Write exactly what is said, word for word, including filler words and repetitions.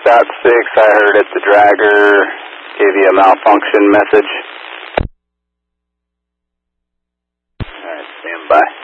Sat six, I heard at the dragger, gave you a malfunction message. Alright, stand by.